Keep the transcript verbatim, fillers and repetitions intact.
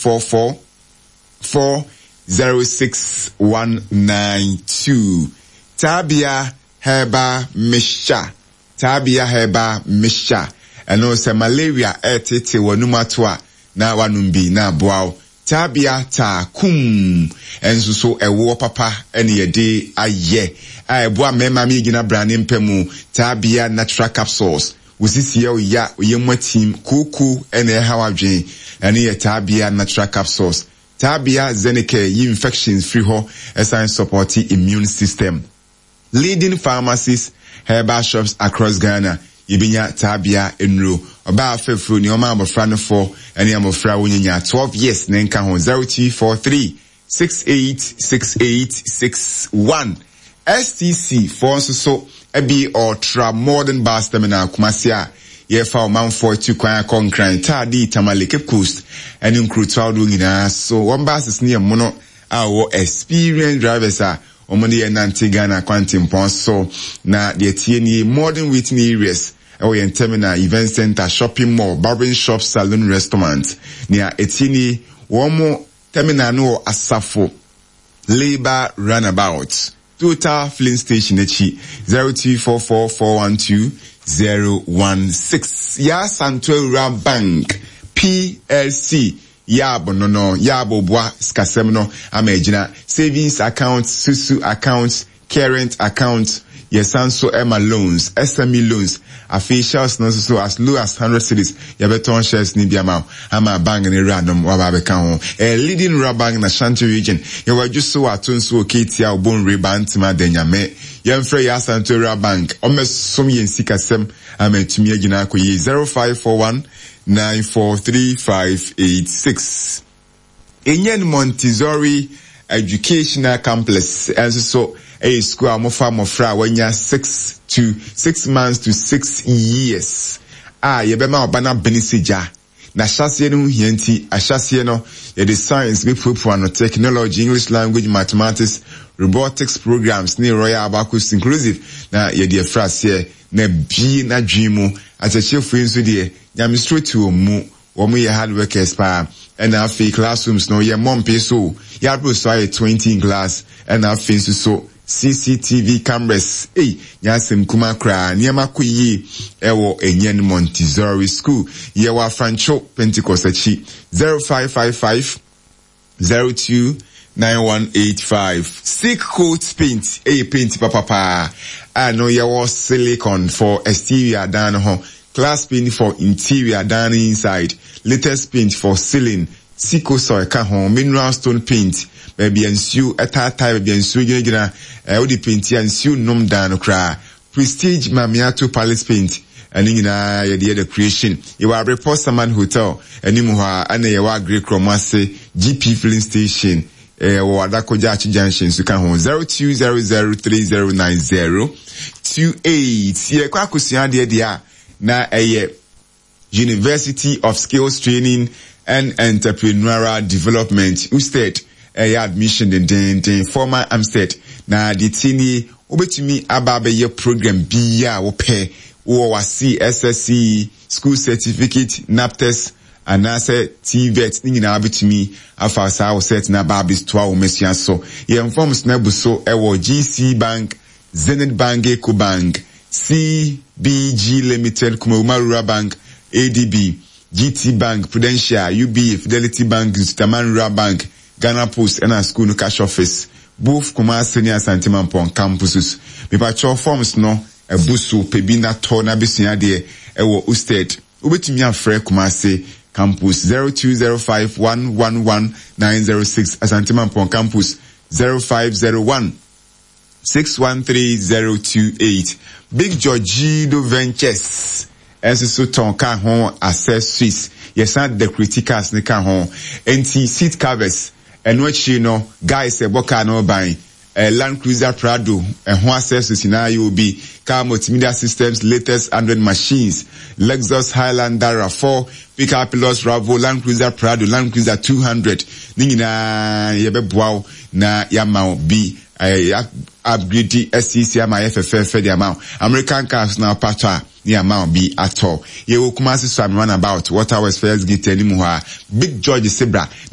four four four zero six one nine two. Tabia Heba Misha. Tabia Heba Misha. And also malaria etete wanumatwa na wanumbi na boao. Tabia ta kum. And so so a war papa any a day aye. I boa mema mi gina branding pemu. Tabia natural capsules. Usisi ya uya uyemwa team kuku ene hawa jane. And ye Tabia natural capsules. Tabia Zenike yi infections free ho assign supporting immune system. Leading pharmacies, herbal shops across Ghana. Yibinya Tabia enro. Oba fefru ni oma amofra for any amofra wunyinya twelve years nenka hon zero two four three six eight six eight six one. S T C for so ebi ultra modern bus terminal Kumasia. Ye fa man for two kwaya concrete tadi Tamale Cape Coast and in crew twelve na so one bus is near mono our experienced drivers are omoni enante Ghana quantum pon so na the T N E modern Whitney areas or in terminal event center shopping mall barbering shop salon restaurant near Etini one more terminal no asafo labor runabout total filling station echi zero two four four four one two zero one six. Ya Santuera Bank P L C Yabo no no Yabo Bois Skasemno Amejina savings account, Susu account, current account, Yesanso Emma loans, S M E loans, officials no so as low as one hundred cities. Yabeton shares ni biama ama bank ni random wababe kan a leading rubber bank na Shanti region. Yawa just so atunso Ketia Obon Rebantima Denyame. Yemfre ya Santuera Bank. Omes som yen sikasem ametumi agina ko yi zero five four one nine four three five eight six. Enyen Montessori Educational Complex. And so a school amofa mofra wenya six to six months to six years. Ah, yebema obana benisija. Na shasiye no hienti, a shasiye no, ye the science, be pupu technology, English language, mathematics, robotics programs, ni Royal Abacus inclusive, na ye the phrase here, na bi na dreamu, as a chef friends with ye, yam straight to mu, womu ye hard workers pa, and our fake classrooms no ye mom pay so, ya bro so ye twenty in class, and our things so, C C T V cameras, eh, yasem kuma kra, niyama kuyi, ewo enyen Montessori school, yewa Francho Pentecost achi, zero five five five, zero two nine one eight five. Sick coat paint, eh, paint papa pa, I know yewa silicone for exterior down home, glass paint for interior down inside, latest paint for ceiling, Siko soy ka home, mineral stone paint, baby ensu eta type baby ensu gina gina eh odi paint ya ensu nom dan kra Prestige Mamiato Palace paint and na ye the creation you are report Saman Hotel animu ha ana ye wa Great Cromase G P filling station eh wa Adakoja Achi Junction so ka home zero two zero zero three zero nine zero two eight ye kwa kusia de dia na eh University of Skills Training and Entrepreneurial Development instead a admission in den den former Amstead na the tini obetumi ababe ye program biya wo pe wo wasi S S C school certificate NAPTES anase T V E T ni na abetumi afa sa wo set na babis to wo mesua so ye informs na buso e wo G C Bank, Zenith Bank, Eco Bank, C B G Limited, Kumuma Rural Bank, A D B, G T Bank, Prudential, U B A, Fidelity Bank, Zutaman Rural Bank, Ghana Post and a school no cash office. Both Kumasi senior Santiman Pon campuses. Me patrol forms no a busu pebina tona bisunya de ewo usted. Ubetumi afre Kumasi campus zero two zero five one one one nine zero six Santiman Pon campus zero five zero one six one three zero two eight. Big Georgido Ventures. As so tonka hon accessories. Yes, not the criticals ne ka hon. N T seat covers. And what you know, guys, a boka no buying a Land Cruiser Prado, and who access to now you will be car multimedia systems, latest Android machines, Lexus Highlander R four, Pickup Plus Ravo, Land Cruiser Prado, Land Cruiser two hundred, Nina Yebe Wow, na Yamau B, I upgrade the S C C M I F F F the amount. American cars now patra, the amount be at all. Ye will come as some run about, what our first get anymore. Big George Zebra.